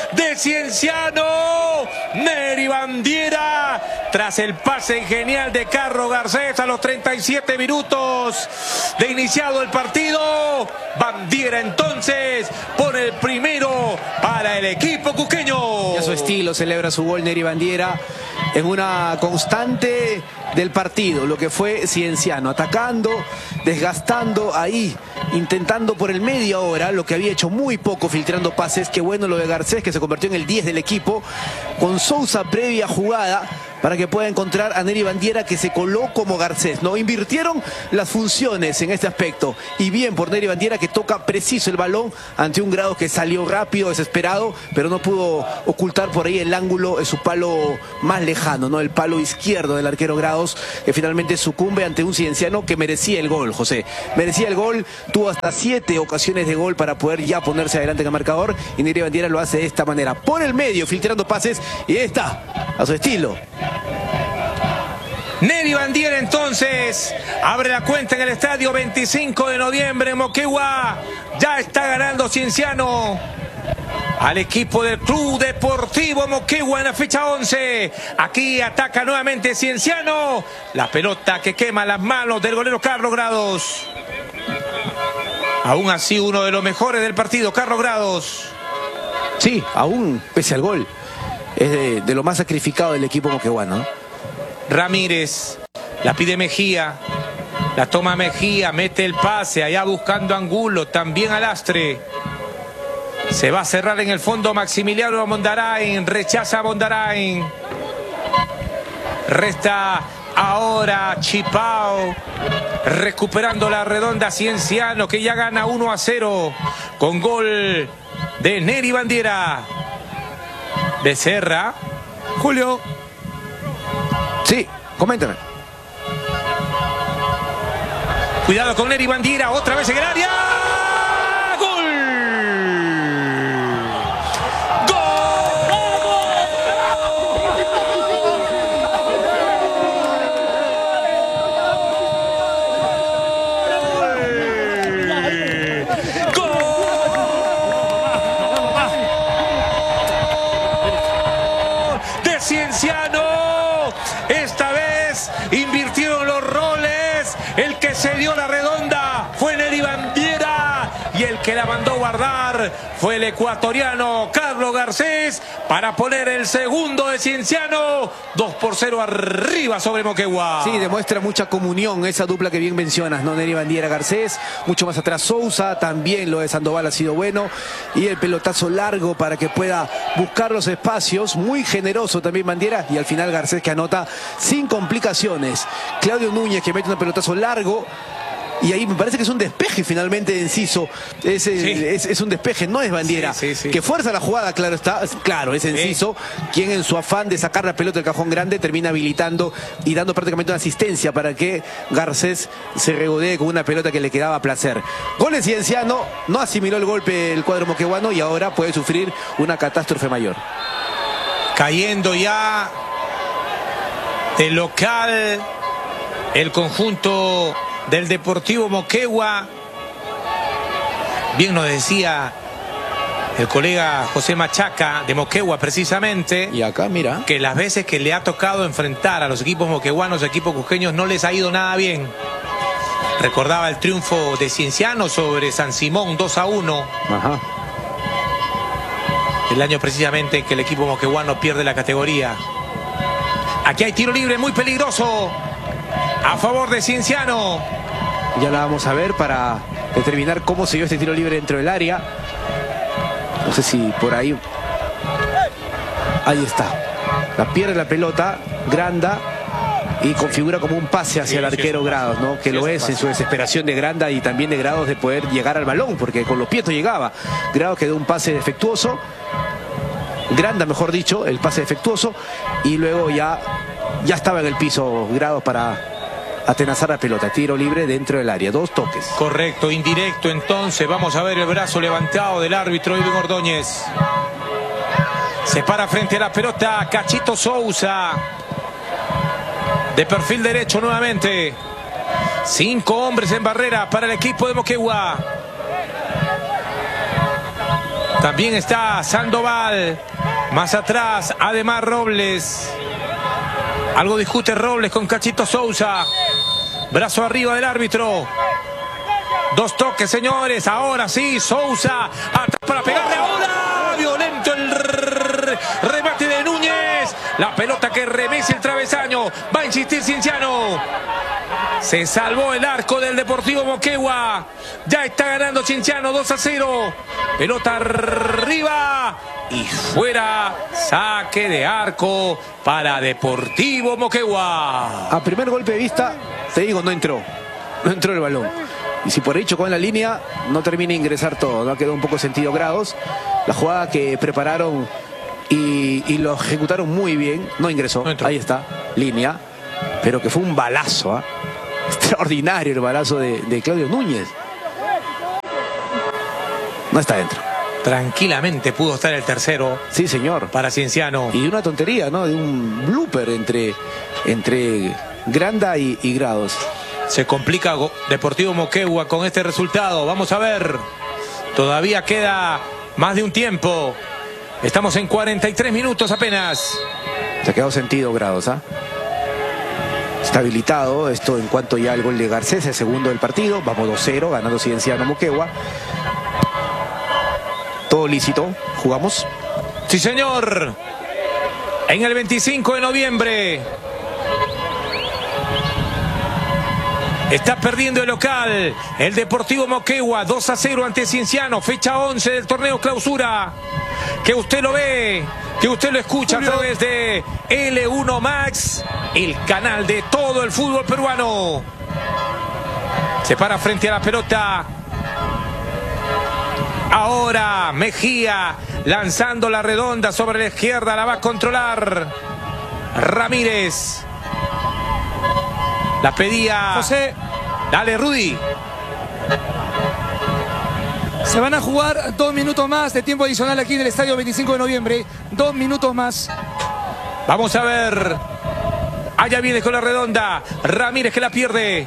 de Cienciano. Neri Bandiera, tras el pase genial de Carlos Garcés a los 37 minutos de iniciado el partido. Bandiera entonces pone el primero para el equipo cusqueño. Y a su estilo celebra su gol Neri Bandiera en una constante del partido, lo que fue Cienciano, atacando, desgastando ahí, intentando por el media hora, lo que había hecho muy poco, filtrando pases. Qué bueno lo de Garcés, que se convirtió en el 10 del equipo, con Sousa previa jugada para que pueda encontrar a Neri Bandiera, que se coló como Garcés, ¿no? Invirtieron las funciones en este aspecto, y bien por Neri Bandiera, que toca preciso el balón ante un Grado que salió rápido, desesperado, pero no pudo ocultar por ahí el ángulo de su palo más lejano, ¿no? El palo izquierdo del arquero Grados, que finalmente sucumbe ante un Cienciano que merecía el gol, José. Merecía el gol, tuvo hasta 7 ocasiones de gol para poder ya ponerse adelante en el marcador, y Neri Bandiera lo hace de esta manera, por el medio, filtrando pases, y ahí está, a su estilo. Neri Bandiera entonces abre la cuenta en el estadio 25 de noviembre en Moquegua. Ya está ganando Cienciano al equipo del Club Deportivo Moquegua en la fecha 11. Aquí ataca nuevamente Cienciano. La pelota que quema las manos del golero Carlos Grados. Aún así uno de los mejores del partido, Carlos Grados. Sí, aún pese al gol, es de lo más sacrificado del equipo moqueguano. Ramírez, la pide Mejía, la toma Mejía, mete el pase, allá buscando Angulo, también Alastre. Se va a cerrar en el fondo Maximiliano Mondarain, rechaza a Mondarain. Resta ahora Chipao, recuperando la redonda Cienciano, que ya gana 1-0 con gol de Neri Bandiera. Becerra, Julio. Sí, coméntame. Cuidado con Neri Bandiera, otra vez en el área. ¡Gol! ¡Gol! De Cienciano. Esta vez invirtieron los roles. El que se dio la redonda fue Neri Bandiera, y el que la mandó guardar fue el ecuatoriano Carlos Garcés, para poner el segundo de Cienciano. 2-0 arriba sobre Moquegua. Sí, demuestra mucha comunión esa dupla que bien mencionas, ¿no? Neri Bandiera Garcés, mucho más atrás Sousa, también lo de Sandoval ha sido bueno, y el pelotazo largo para que pueda buscar los espacios, muy generoso también Bandiera, y al final Garcés que anota sin complicaciones. Claudio Núñez que mete un pelotazo largo, y ahí me parece que es un despeje finalmente de Enciso. Es un despeje, no es Bandiera. Sí. Que fuerza la jugada, claro está. Claro, es Enciso quien en su afán de sacar la pelota del cajón grande termina habilitando y dando prácticamente una asistencia para que Garcés se regodee con una pelota que le quedaba a placer. Gol de Cienciano, no asimiló el golpe el cuadro moqueguano y ahora puede sufrir una catástrofe mayor. Cayendo ya el local, el conjunto del Deportivo Moquegua. Bien nos decía el colega José Machaca de Moquegua precisamente. Y acá, mira, que las veces que le ha tocado enfrentar a los equipos moqueguanos, equipos cusqueños, no les ha ido nada bien. Recordaba el triunfo de Cienciano sobre San Simón 2-1. Ajá. El año precisamente en que el equipo moqueguano pierde la categoría. Aquí hay tiro libre muy peligroso a favor de Cienciano. Ya la vamos a ver para determinar cómo se dio este tiro libre dentro del área. No sé si por ahí. Ahí está. La pierde la pelota, Granda, y configura como un pase hacia el arquero Grados, ¿no? Que lo es en su desesperación de Granda y también de Grados de poder llegar al balón, porque con los pies no llegaba. Grados quedó un pase defectuoso. Granda, mejor dicho, el pase defectuoso, y luego ya estaba en el piso Grados para atenazar la pelota. Tiro libre dentro del área, 2 toques. Correcto, indirecto entonces. Vamos a ver el brazo levantado del árbitro Iván Ordóñez. Se para frente a la pelota Cachito Sousa, de perfil derecho nuevamente. 5 hombres en barrera para el equipo de Moquegua. También está Sandoval. Más atrás, además Robles. Algo discute Robles con Cachito Sousa. Brazo arriba del árbitro. Dos toques, señores. Ahora sí, Sousa. Atrás para pegarle ahora. Violento el remate de Núñez. La pelota que remece el travesaño. Va a insistir Cienciano. Se salvó el arco del Deportivo Moquegua. Ya está ganando Cienciano 2-0. Pelota arriba y fuera. Saque de arco para Deportivo Moquegua. A primer golpe de vista, te digo, no entró. No entró el balón. Y si por ahí chocó en la línea, no termina de ingresar todo. No quedó un poco sentido Grados. La jugada que prepararon y lo ejecutaron muy bien. No ingresó. No, ahí está, línea. Pero que fue un balazo, ¿eh? Extraordinario el balazo de Claudio Núñez. No está dentro. Tranquilamente pudo estar el tercero. Sí, señor. Para Cienciano. Y de una tontería, ¿no? De un blooper entre Granda y Grados. Se complica Deportivo Moquegua con este resultado. Vamos a ver. Todavía queda más de un tiempo. Estamos en 43 minutos apenas. Se ha quedado sentido Grados, ¿ah? Está habilitado esto en cuanto ya al gol de Garcés, el segundo del partido. Vamos 2-0, ganando Cienciano Moquegua. Todo lícito, jugamos. Sí, señor. En el 25 de noviembre. Está perdiendo el local. El Deportivo Moquegua 2-0 ante Cienciano. Fecha 11 del torneo clausura. Que usted lo ve, que usted lo escucha a través de L1 Max, el canal de todo el fútbol peruano. Se para frente a la pelota. Ahora Mejía lanzando la redonda sobre la izquierda. La va a controlar Ramírez. La pedía José. Dale, Rudy. Se van a jugar 2 minutos más de tiempo adicional aquí en el estadio 25 de noviembre. 2 minutos más. Vamos a ver. Allá viene con la redonda. Ramírez que la pierde.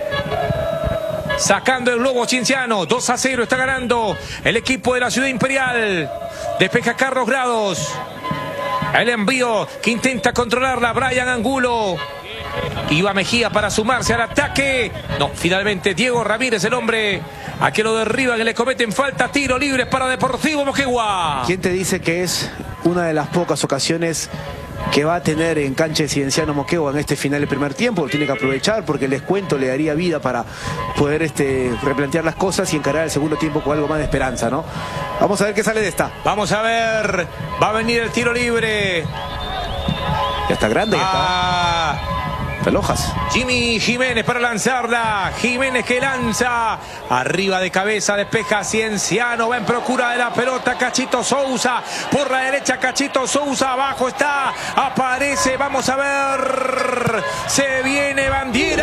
Sacando el globo Cienciano. 2-0 está ganando el equipo de la Ciudad Imperial. Despeja Carlos Grados. El envío que intenta controlarla Brian Angulo. Iba Mejía para sumarse al ataque. No, finalmente Diego Ramírez, el hombre a que lo derriban, que le cometen falta. Tiro libre para Deportivo Moquegua. ¿Quién te dice que es una de las pocas ocasiones que va a tener en cancha de Cienciano Moquegua en este final del primer tiempo? Lo tiene que aprovechar porque el descuento le daría vida para poder replantear las cosas y encarar el segundo tiempo con algo más de esperanza, ¿no? Vamos a ver qué sale de esta. Vamos a ver. Va a venir el tiro libre. Ya está grande, ya está. Pelojas. Jimmy Jiménez para lanzarla. Jiménez que lanza. Arriba de cabeza, despeja Cienciano. Va en procura de la pelota Cachito Sousa. Por la derecha Cachito Sousa. Abajo está. Aparece. Vamos a ver. Se viene Bandiera.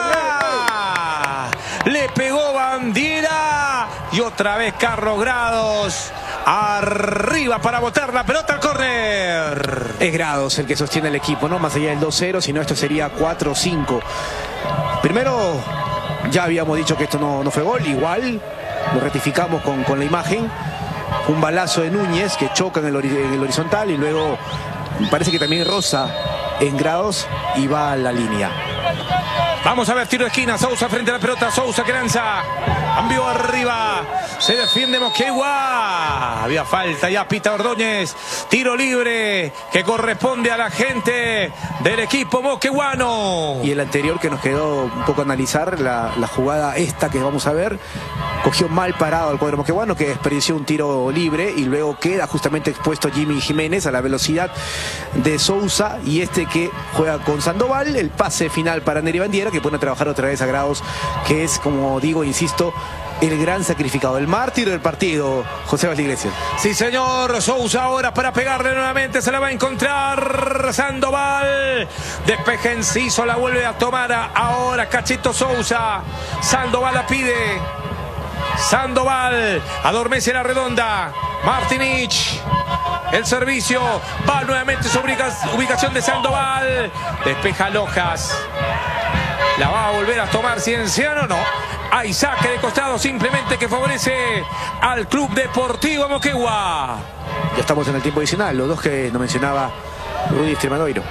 Le pegó Bandiera. Y otra vez Carlos Grados. Arriba para botar la pelota al córner. Es Grados el que sostiene el equipo, ¿no? Más allá del 2-0, si no esto sería 4-5. Primero, ya habíamos dicho que esto no fue gol, igual lo rectificamos con la imagen. Un balazo de Núñez que choca en el horizontal y luego parece que también roza en Grados y va a la línea. Vamos a ver, tiro de esquina, Sousa frente a la pelota, Sousa que lanza, envió arriba, se defiende Moquegua, había falta, ya pita Ordóñez, tiro libre que corresponde a la gente del equipo moqueguano. Y el anterior que nos quedó un poco analizar, la jugada esta que vamos a ver, cogió mal parado al cuadro moqueguano que desperdició un tiro libre y luego queda justamente expuesto Jimmy Jiménez a la velocidad de Sousa y que juega con Sandoval, el pase final para Neri Bandiera que pone a trabajar otra vez a Grados, que es, como digo, insisto, el gran sacrificado, el mártir del partido, José Valdeiglesias. Sí, señor, Sousa ahora para pegarle nuevamente, se la va a encontrar Sandoval, despeja Enciso, la vuelve a tomar ahora Cachito Sousa, Sandoval la pide, Sandoval adormece la redonda, Martinich, el servicio, va nuevamente sobre ubicación de Sandoval, despeja Lojas. La va a volver a tomar Cienciano, no. Hay saque de costado simplemente que favorece al Club Deportivo Moquegua. Ya estamos en el tiempo adicional, los dos que nos mencionaba Rudy Extremadoiro.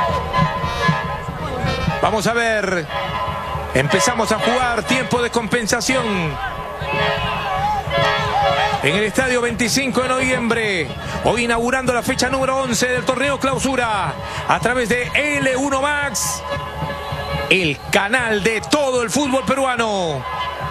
Vamos a ver. Empezamos a jugar tiempo de compensación. En el estadio 25 de noviembre, hoy inaugurando la fecha número 11 del torneo clausura, a través de L1 Max, el canal de todo el fútbol peruano.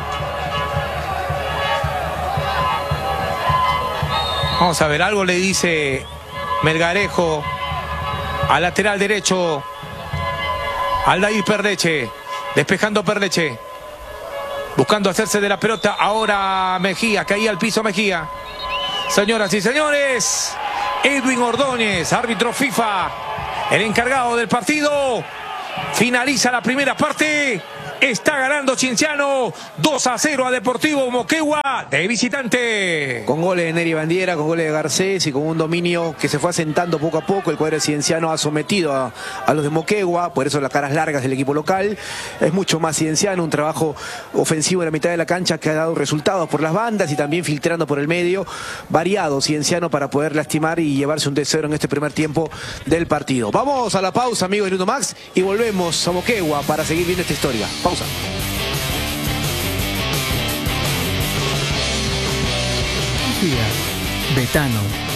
Vamos a ver, algo le dice Melgarejo al lateral derecho, Aldair Perleche, despejando Perleche. Buscando hacerse de la pelota, ahora Mejía, caía al piso Mejía. Señoras y señores, Edwin Ordóñez, árbitro FIFA, el encargado del partido. Finaliza la primera parte. Está ganando Cienciano 2-0 a Deportivo Moquegua de visitante. Con goles de Neri Bandiera, con goles de Garcés y con un dominio que se fue asentando poco a poco. El cuadro cienciano ha sometido a los de Moquegua, por eso las caras largas del equipo local. Es mucho más cienciano, un trabajo ofensivo en la mitad de la cancha que ha dado resultados por las bandas y también filtrando por el medio. Variado cienciano para poder lastimar y llevarse un 2-0 en este primer tiempo del partido. Vamos a la pausa, amigos de L1 Max, y volvemos a Moquegua para seguir viendo esta historia. Pausa. Betano.